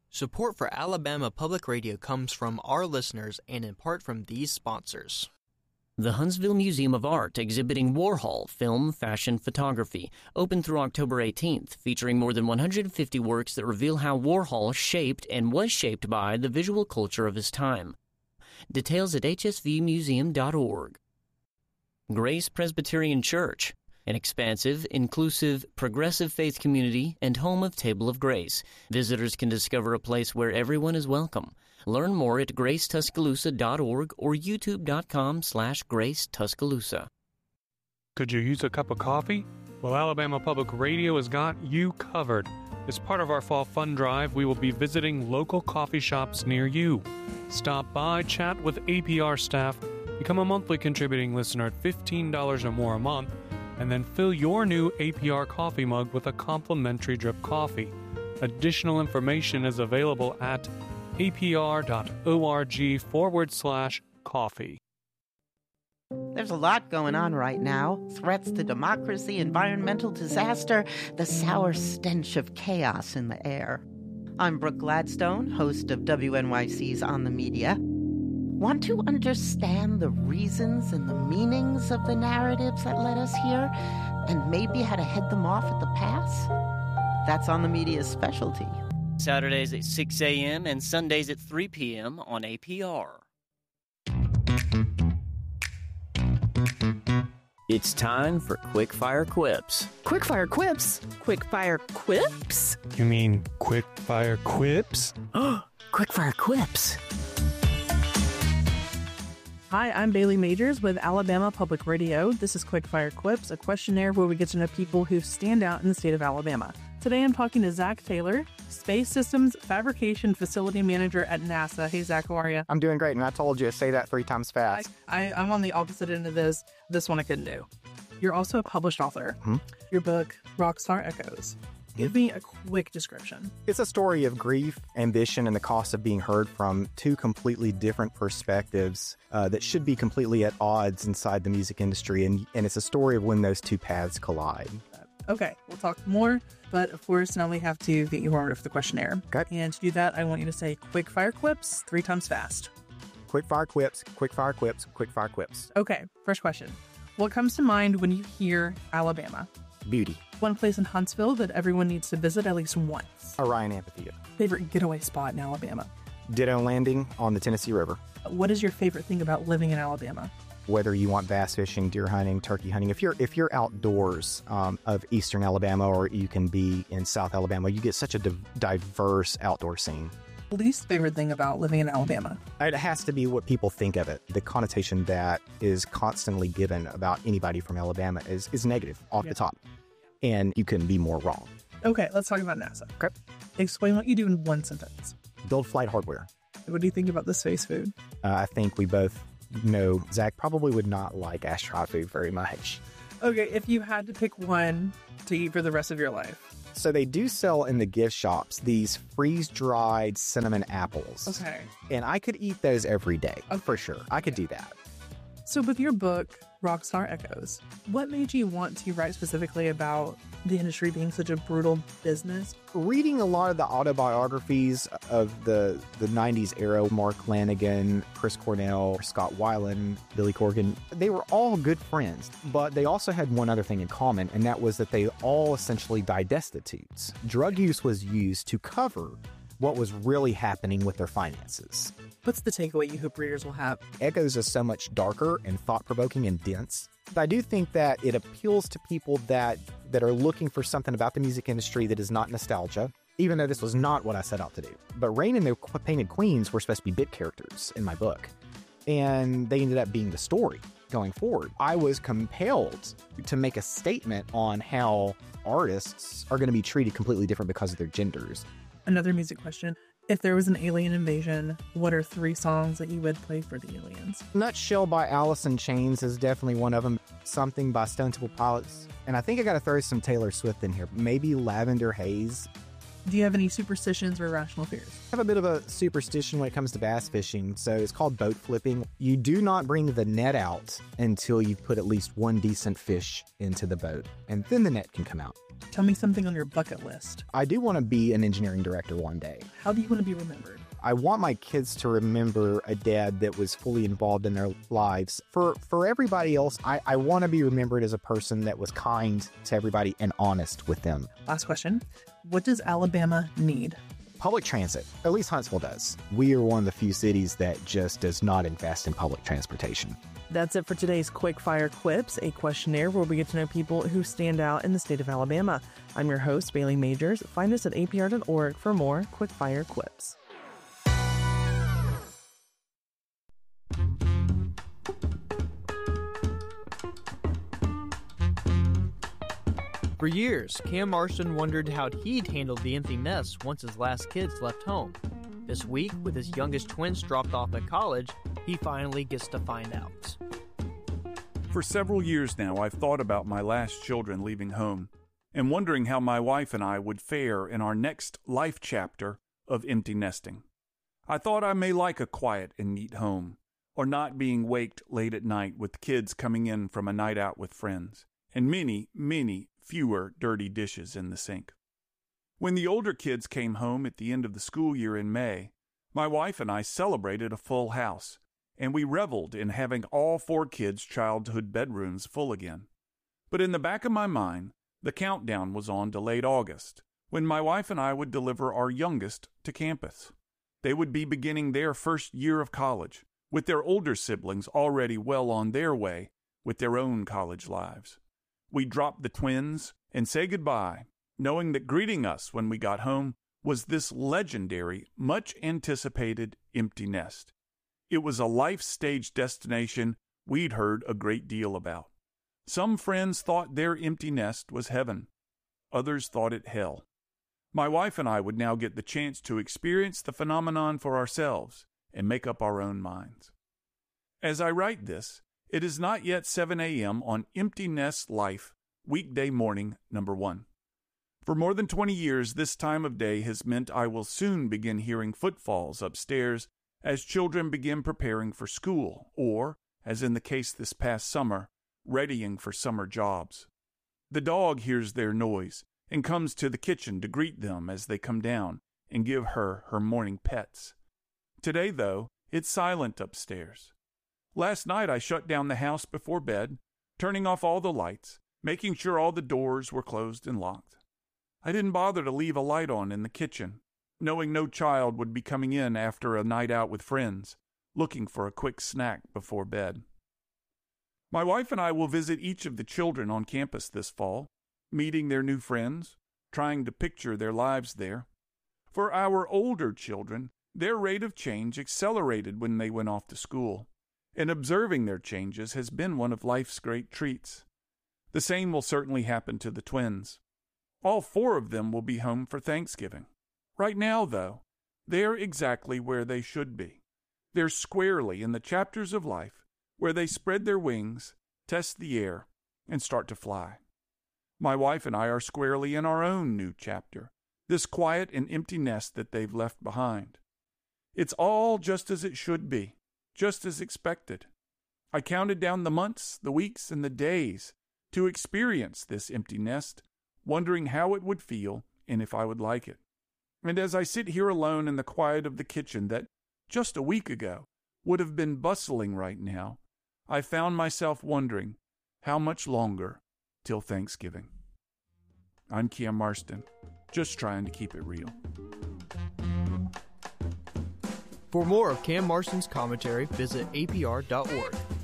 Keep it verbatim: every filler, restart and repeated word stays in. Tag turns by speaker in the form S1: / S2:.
S1: Support for Alabama Public Radio comes from our listeners and in part from these sponsors.
S2: The Huntsville Museum of Art exhibiting Warhol film, fashion, photography, open through October eighteenth, featuring more than one hundred fifty works that reveal how Warhol shaped and was shaped by the visual culture of his time. Details at h s v museum dot org. Grace Presbyterian Church, an expansive, inclusive, progressive faith community and home of Table of Grace. Visitors can discover a place where everyone is welcome. Learn more at grace tuscaloosa dot org or youtube dot com slash grace tuscaloosa.
S3: Could you use a cup of coffee? Well, Alabama Public Radio has got you covered. As part of our fall fund drive, we will be visiting local coffee shops near you. Stop by, chat with A P R staff, become a monthly contributing listener at fifteen dollars or more a month, and then fill your new A P R coffee mug with a complimentary drip coffee. Additional information is available at apr.org forward slash coffee.
S4: There's a lot going on right now. Threats to democracy, environmental disaster, the sour stench of chaos in the air. I'm Brooke Gladstone, host of W N Y C's On the Media. Want to understand the reasons and the meanings of the narratives that led us here, and maybe how to head them off at the pass? That's On the Media's specialty.
S2: Saturdays at six a.m. and Sundays at three p.m. on A P R. It's time for Quickfire Quips.
S5: Quickfire Quips? Quickfire Quips?
S3: You mean quick fire quips?
S5: Quickfire Quips. Hi, I'm Bailey Majors with Alabama Public Radio. This is Quickfire Quips, a questionnaire where we get to know people who stand out in the state of Alabama. Today I'm talking to Zach Taylor, Space Systems Fabrication Facility Manager at NASA. Hey, Zach, how are you?
S6: I'm doing great, and I told you to say that three times fast.
S5: I, I, I'm on the opposite end of this. This one I couldn't do. You're also a published author.
S6: Hmm?
S5: Your book, Rockstar Echoes. Give me a quick description.
S6: It's a story of grief, ambition, and the cost of being heard from two completely different perspectives uh, that should be completely at odds inside the music industry, and, and it's a story of when those two paths collide.
S5: Okay, we'll talk more, but of course now we have to get you warmed up for the questionnaire.
S6: Okay.
S5: And to do that, I want you to say quick fire quips three times fast.
S6: Quick fire quips, quick fire quips, quick fire quips.
S5: Okay, first question. What comes to mind when you hear Alabama?
S6: Beauty.
S5: One place in Huntsville that everyone needs to visit at least once.
S6: Orion Amphitheater.
S5: Favorite getaway spot in Alabama?
S6: Ditto Landing on the Tennessee River.
S5: What is your favorite thing about living in Alabama?
S6: Whether you want bass fishing, deer hunting, turkey hunting, if you're if you're outdoors um, of eastern Alabama, or you can be in South Alabama, you get such a div- diverse outdoor scene.
S5: Least favorite thing about living in Alabama?
S6: It has to be what people think of it. The connotation that is constantly given about anybody from Alabama is, is negative off
S5: Yeah.
S6: the top. And you couldn't be more wrong.
S5: Okay, let's talk about NASA.
S6: Okay.
S5: Explain what you do in one sentence.
S6: Build flight hardware.
S5: What do you think about the space food?
S6: Uh, I think we both know Zach probably would not like astronaut food very much.
S5: Okay, if you had to pick one to eat for the rest of your life.
S6: So they do sell in the gift shops these freeze-dried cinnamon apples.
S5: Okay.
S6: And I could eat those every day,
S5: Okay.
S6: for sure. I could do that.
S5: So with your book, Rockstar Echoes, what made you want to write specifically about the industry being such a brutal business?
S6: Reading a lot of the autobiographies of the, the nineties era, Mark Lanigan, Chris Cornell, Scott Weiland, Billy Corgan, they were all good friends, but they also had one other thing in common, and that was that they all essentially died destitutes. Drug use was used to cover what was really happening with their finances.
S5: What's the takeaway you hope readers will have?
S6: Echoes is so much darker and thought-provoking and dense. But I do think that it appeals to people that, that are looking for something about the music industry that is not nostalgia, even though this was not what I set out to do. But Rain and the Painted Queens were supposed to be bit characters in my book, and they ended up being the story going forward. I was compelled to make a statement on how artists are going to be treated completely different because of their genders.
S5: Another music question. If there was an alien invasion, what are three songs that you would play for the aliens?
S6: Nutshell by Alice in Chains is definitely one of them. Something by Stone Temple Pilots. And I think I got to throw some Taylor Swift in here. Maybe Lavender Haze.
S5: Do you have any superstitions or irrational fears?
S6: I have a bit of a superstition when it comes to bass fishing, so it's called boat flipping. You do not bring the net out until you've put at least one decent fish into the boat, and then the net can come out.
S5: Tell me something on your bucket list.
S6: I do want to be an engineering director one day.
S5: How do you want to be remembered?
S6: I want my kids to remember a dad that was fully involved in their lives. For for everybody else, I, I want to be remembered as a person that was kind to everybody and honest with them.
S5: Last question. What does Alabama need?
S6: Public transit. At least Huntsville does. We are one of the few cities that just does not invest in public transportation.
S5: That's it for today's Quick Fire Quips, a questionnaire where we get to know people who stand out in the state of Alabama. I'm your host, Bailey Majors. Find us at A P R dot org for more Quick Fire Quips.
S1: For years, Cam Marston wondered how he'd handle the empty nest once his last kids left home. This week, with his youngest twins dropped off at college, he finally gets to find out.
S7: For several years now, I've thought about my last children leaving home and wondering how my wife and I would fare in our next life chapter of empty nesting. I thought I may like a quiet and neat home, or not being waked late at night with kids coming in from a night out with friends, and many, many fewer dirty dishes in the sink. When the older kids came home at the end of the school year in May, my wife and I celebrated a full house, and we reveled in having all four kids' childhood bedrooms full again. But in the back of my mind, the countdown was on to late August, when my wife and I would deliver our youngest to campus. They would be beginning their first year of college, with their older siblings already well on their way with their own college lives. We dropped the twins and say goodbye, knowing that greeting us when we got home was this legendary, much-anticipated empty nest. It was a life-stage destination we'd heard a great deal about. Some friends thought their empty nest was heaven. Others thought it hell. My wife and I would now get the chance to experience the phenomenon for ourselves and make up our own minds. As I write this, it is not yet seven a.m. on Empty Nest Life, weekday morning number one. For more than twenty years, this time of day has meant I will soon begin hearing footfalls upstairs as children begin preparing for school, or, as in the case this past summer, readying for summer jobs. The dog hears their noise and comes to the kitchen to greet them as they come down and give her her morning pets. Today, though, it's silent upstairs. Last night I shut down the house before bed, turning off all the lights, making sure all the doors were closed and locked. I didn't bother to leave a light on in the kitchen, knowing no child would be coming in after a night out with friends, looking for a quick snack before bed. My wife and I will visit each of the children on campus this fall, meeting their new friends, trying to picture their lives there. For our older children, their rate of change accelerated when they went off to school, and observing their changes has been one of life's great treats. The same will certainly happen to the twins. All four of them will be home for Thanksgiving. Right now, though, they're exactly where they should be. They're squarely in the chapters of life where they spread their wings, test the air, and start to fly. My wife and I are squarely in our own new chapter, this quiet and empty nest that they've left behind. It's all just as it should be, just as expected. I counted down the months, the weeks, and the days to experience this empty nest, wondering how it would feel and if I would like it. And as I sit here alone in the quiet of the kitchen that, just a week ago, would have been bustling right now, I found myself wondering how much longer till Thanksgiving. I'm Cam Marston, just trying to keep it real.
S1: For more of Cam Marston's commentary, visit A P R dot org.